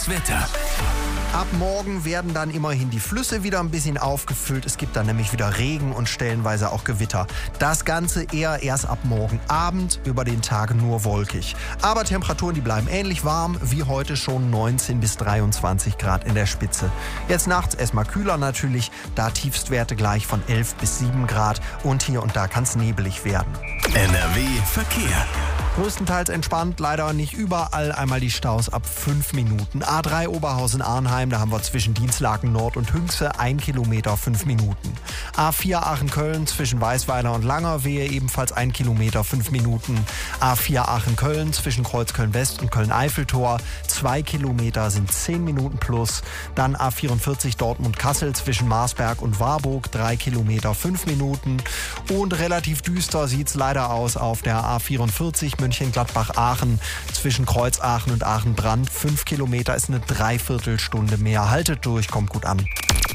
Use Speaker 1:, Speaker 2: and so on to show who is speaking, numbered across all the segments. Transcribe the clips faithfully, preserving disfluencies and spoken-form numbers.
Speaker 1: Wetter.
Speaker 2: Ab morgen werden dann immerhin die Flüsse wieder ein bisschen aufgefüllt. Es gibt dann nämlich wieder Regen und stellenweise auch Gewitter. Das Ganze eher erst ab morgen Abend, über den Tag nur wolkig. Aber Temperaturen, die bleiben ähnlich warm wie heute schon, neunzehn bis dreiundzwanzig Grad in der Spitze. Jetzt nachts erstmal kühler natürlich, da Tiefstwerte gleich von elf bis sieben Grad und hier und da kann es nebelig werden.
Speaker 1: N R W Verkehr.
Speaker 2: Größtenteils entspannt, leider nicht überall. Einmal die Staus ab fünf Minuten. A drei Oberhausen-Arnheim, da haben wir zwischen Dienstlaken Nord und Hünxe ein Kilometer, fünf Minuten. A vier Aachen-Köln zwischen Weißweiler und Langerwehe ebenfalls ein Kilometer, fünf Minuten. A vier Aachen-Köln zwischen Kreuzköln-West und Köln-Eiffeltor, zwei Kilometer sind zehn Minuten plus. Dann A vierundvierzig Dortmund-Kassel zwischen Marsberg und Warburg, drei Kilometer, fünf Minuten. Und relativ düster sieht's leider aus auf der A vierundvierzig Mönchengladbach-Aachen zwischen Kreuzaachen und Aachen-Brand. Fünf Kilometer ist eine Dreiviertelstunde mehr. Haltet durch, kommt gut an.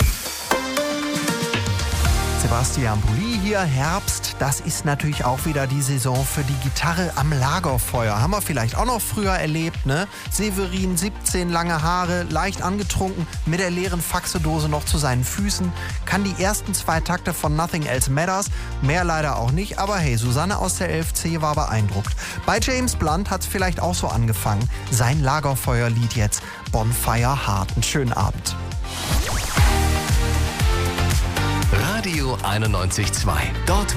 Speaker 2: Sebastian Pulli hier, Herbst, das ist natürlich auch wieder die Saison für die Gitarre am Lagerfeuer. Haben wir vielleicht auch noch früher erlebt, ne? Severin, siebzehn, lange Haare, leicht angetrunken, mit der leeren Faxedose noch zu seinen Füßen, kann die ersten zwei Takte von Nothing Else Matters, mehr leider auch nicht, aber hey, Susanne aus der elf C war beeindruckt. Bei James Blunt hat es vielleicht auch so angefangen. Sein Lagerfeuerlied jetzt, Bonfire Heart. Einen schönen Abend.
Speaker 1: Radio einundneunzig Komma zwei. Dort